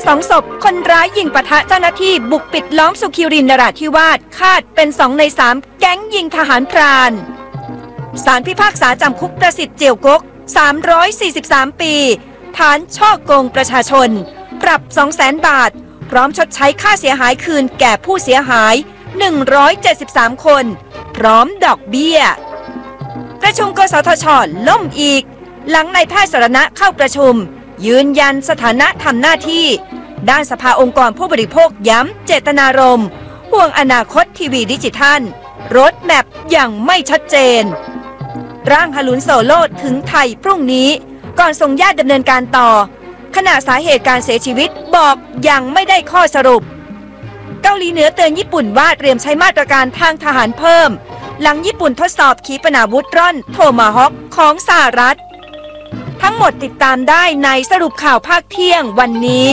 2 ศพคนร้ายยิงปะทะเจ้าหน้าที่บุกปิดล้อมสุขีรินนราธิวาสคาดเป็น2 ใน 3แก๊งยิงทหารพรานศาลพิพากษาจำคุกประสิทธิ์เจียวกก343 ปีฐานฉ้อโกงประชาชนปรับ 200,000 บาทพร้อมชดใช้ค่าเสียหายคืนแก่ผู้เสียหาย173 คนพร้อมดอกเบี้ยประชุมกสทช.ล่มอีกหลังนายแพทย์สรณะเข้าประชุมยืนยันสถานะทำหน้าที่ด้านสภาองค์กรผู้บริโภคย้ำเจตนารมณ์ห่วงอนาคตทีวีดิจิทัลรถแมพอย่างไม่ชัดเจนร่างฮารุนโซโลถึงไทยพรุ่งนี้ก่อนส่งญาติดำเนินการต่อขณะสาเหตุการเสียชีวิตบอกยังไม่ได้ข้อสรุปเกาหลีเหนือเตือนญี่ปุ่นว่าเตรียมใช้มาตรการทางทหารเพิ่มหลังญี่ปุ่นทดสอบขีปนาวุธร่อนโทมาฮอคของสหรัฐทั้งหมดติดตามได้ในสรุปข่าวภาคเที่ยงวันนี้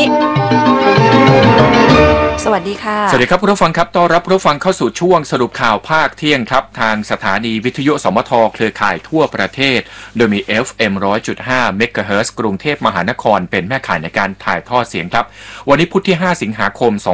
สวัสดีค่ะสวัสดีครับผู้ฟังครับต้อนรับผู้ฟังเข้าสู่ช่วงสรุปข่าวภาคเที่ยงครับทางสถานีวิทยุสมทเครือข่ายทั่วประเทศโดยมี FM 100.5 เมกะเฮิรตซ์กรุงเทพมหานครเป็นแม่ข่ายในการถ่ายทอดเสียงครับวันนี้พุธที่5 สิงหาคม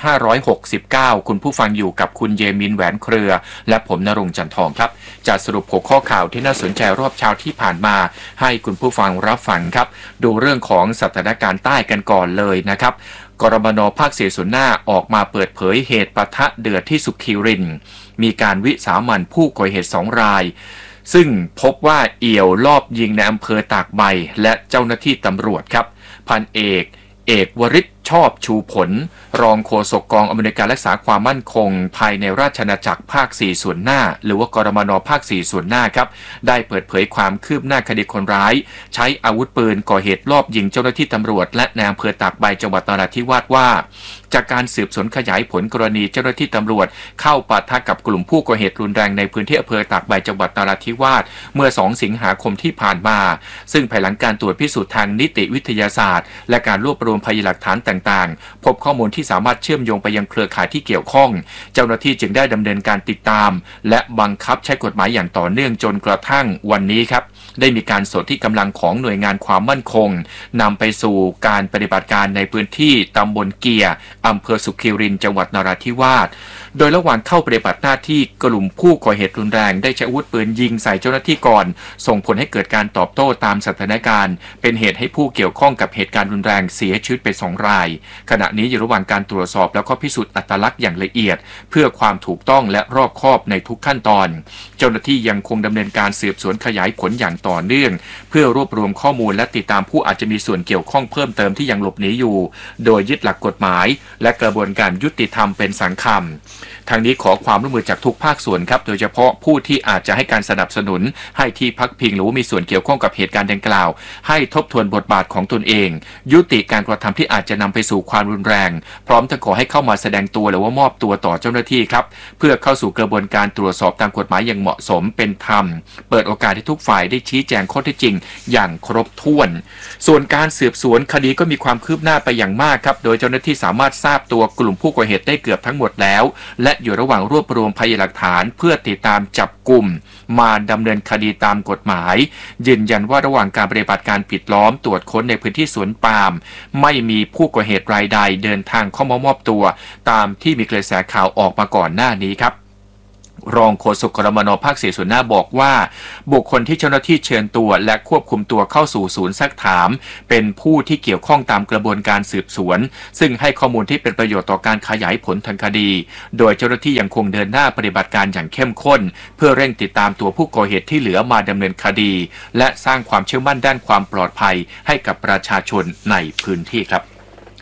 2569คุณผู้ฟังอยู่กับคุณเยมินแหวนเครือและผมณรงค์จันทองครับจะสรุปหัวข้อข่าวที่น่าสนใจรอบเช้าที่ผ่านมาให้คุณผู้ฟังรับฟังครับดูเรื่องของสถานการณ์ใต้กันก่อนเลยนะครับกรมน.ภาค4ส่วนหน้าออกมาเปิดเผยเหตุปะทะเดือดที่สุขีรินทร์มีการวิสามัญผู้ก่อเหตุ2 รายซึ่งพบว่าเอี่ยวลอบยิงในอำเภอตากใบและเจ้าหน้าที่ตำรวจครับพันเอกวริศชอบชูผลรองโฆษกกองอำนวยการรักษาความมั่นคงภายในราชอาณาจักรภาค4ส่วนหน้าหรือว่ากรมน.ภาค4ส่วนหน้าครับได้เปิดเผยความคืบหน้าคดีคนร้ายใช้อาวุธปืนก่อเหตุลอบยิงเจ้าหน้าที่ตำรวจและในอำเภอตากใบจังหวัดนราธิวาสว่าจากการสืบสวนขยายผลกรณีเจ้าหน้าที่ตำรวจเข้าปะทะกับกลุ่มผู้ก่อเหตุรุนแรงในพื้นที่อำเภอตากใบจังหวัดนราธิวาสเมื่อ2 สิงหาคมที่ผ่านมาซึ่งภายหลังการตรวจพิสูจน์ทางนิติวิทยาศาสตร์และการรวบรวมพยานหลักฐานต่างๆพบข้อมูลที่สามารถเชื่อมโยงไปยังเครือข่ายที่เกี่ยวข้องเจ้าหน้าที่จึงได้ดำเนินการติดตามและบังคับใช้กฎหมายอย่างต่อเนื่องจนกระทั่งวันนี้ครับได้มีการสนที่กำลังของหน่วยงานความมั่นคงนำไปสู่การปฏิบัติการในพื้นที่ตำบลเกียร์อำเภอสุขีรินทร์จังหวัดนราธิวาสโดยระหว่างเข้าปฏิบัติหน้าที่กลุ่มผู้ก่อเหตุรุนแรงได้ใช้อาวุธปืนยิงใส่เจ้าหน้าที่ก่อนส่งผลให้เกิดการตอบโต้ตามสถานการณ์เป็นเหตุให้ผู้เกี่ยวข้องกับเหตุการณ์รุนแรงเสียชีวิตไป2 รายขณะนี้อยู่ระหว่างการตรวจสอบแล้วก็พิสูจน์อัตลักษณ์อย่างละเอียดเพื่อความถูกต้องและรอบคอบในทุกขั้นตอนเจ้าหน้าที่ยังคงดำเนินการสืบสวนขยายผลอย่างต่อเนื่องเพื่อรวบรวมข้อมูลและติดตามผู้อาจจะมีส่วนเกี่ยวข้องเพิ่มเติมที่ยังหลบหนีอยู่โดยยึดหลักกฎหมายและกระบวนการยุติธรรมเป็นสำคัญทางนี้ขอความร่วมมือจากทุกภาคส่วนครับโดยเฉพาะผู้ที่อาจจะให้การสนับสนุนให้ที่พักพิงหรือมีส่วนเกี่ยวข้องกับเหตุการณ์ดังกล่าวให้ทบทวนบทบาทของตนเองยุติการกระทำที่อาจจะนำไปสู่ความรุนแรงพร้อมทั้งขอให้เข้ามาแสดงตัวหรือว่ามอบตัวต่อเจ้าหน้าที่ครับเพื่อเข้าสู่กระบวนการตรวจสอบตามกฎหมายอย่างเหมาะสมเป็นธรรมเปิดโอกาสให้ทุกฝ่ายได้ชี้แจงข้อเท็จจริงอย่างครบถ้วนส่วนการสืบสวนคดีก็มีความคืบหน้าไปอย่างมากครับโดยเจ้าหน้าที่สามารถทราบตัวกลุ่มผู้ก่อเหตุได้เกือบทั้งหมดแล้วและอยู่ระหว่างรวบรวมพยานหลักฐานเพื่อติดตามจับกุมมาดำเนินคดีตามกฎหมายยืนยันว่าระหว่างการปฏิบัติการปิดล้อมตรวจค้นในพื้นที่สวนปาล์มไม่มีผู้ก่อเหตุรายใดเดินทางเข้ามามอบตัวตามที่มีกระแสข่าวออกมาก่อนหน้านี้ครับรองโฆษกกรมน.ภาค4ส่วนหน้าบอกว่าบุคคลที่เจ้าหน้าที่เชิญตัวและควบคุมตัวเข้าสู่ศูนย์ซักถามเป็นผู้ที่เกี่ยวข้องตามกระบวนการสืบสวนซึ่งให้ข้อมูลที่เป็นประโยชน์ต่อการขยายผลทางคดีโดยเจ้าหน้าที่ยังคงเดินหน้าปฏิบัติการอย่างเข้มข้นเพื่อเร่งติดตามตัวผู้ก่อเหตุที่เหลือมาดำเนินคดีและสร้างความเชื่อมั่นด้านความปลอดภัยให้กับประชาชนในพื้นที่ครับ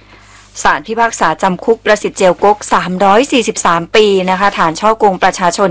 ศาลพิพากษาจำคุกประสิทธิ์เจียวกก343 ปีนะคะฐานฉ้อโกงประชาชน